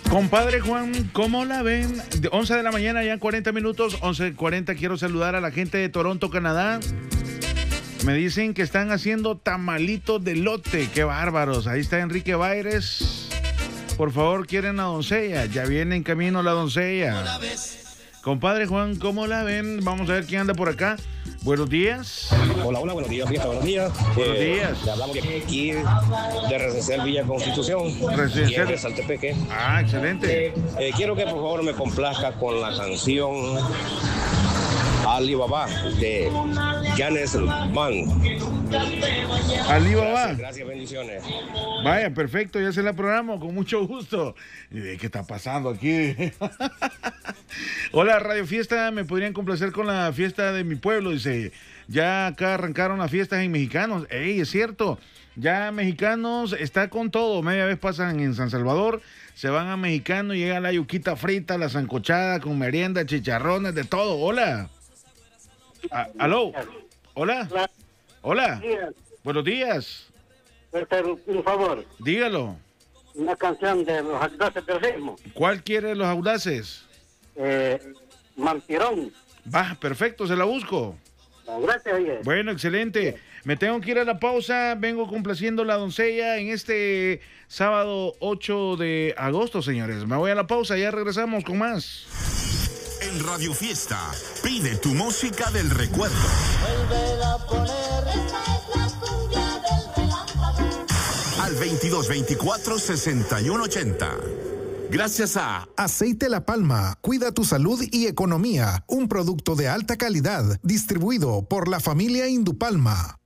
Compadre Juan, ¿cómo la ven? De 11 de la mañana, ya en 40 minutos, 11:40, quiero saludar a la gente de Toronto, Canadá. Me dicen que están haciendo tamalitos de lote, qué bárbaros. Ahí está Enrique Baires. Por favor, quieren a doncella, ya viene en camino la doncella. Compadre Juan, ¿cómo la ven? Vamos a ver quién anda por acá. Buenos días. Hola, buenos días, fiesta, buenos días. Buenos días. Le hablamos aquí de Residencial Villa Constitución, Residencial de Saltepeque. Ah, excelente. Quiero que por favor me complazca con la canción Alibaba de Janes Band. Alibaba. Gracias, bendiciones. Vaya, perfecto, ya se la programo, con mucho gusto. ¿Qué está pasando aquí? Hola, Radio Fiesta, ¿me podrían complacer con la fiesta de mi pueblo? Dice, ya acá arrancaron las fiestas en Mexicanos. ¡Ey, es cierto! Ya Mexicanos está con todo. Media vez pasan en San Salvador, se van a Mexicano, llega la yuquita frita, la sancochada con merienda, chicharrones, de todo. Hola. ¿Aló? Hola. Hola. Buenos días. Un favor. Dígalo. Una canción de los audaces del ritmo. ¿Cuál quiere los audaces? Mantirón. Va, perfecto, se la busco. Gracias, oye. Bueno, excelente. Me tengo que ir a la pausa. Vengo complaciendo la doncella en este sábado 8 de agosto, señores. Me voy a la pausa, ya regresamos con más. En Radio Fiesta, pide tu música del recuerdo. Vuelve a poner. Esta es la cumbia del relámpago. Al 2224-6180. Gracias a Aceite La Palma, cuida tu salud y economía. Un producto de alta calidad, distribuido por la familia Indupalma.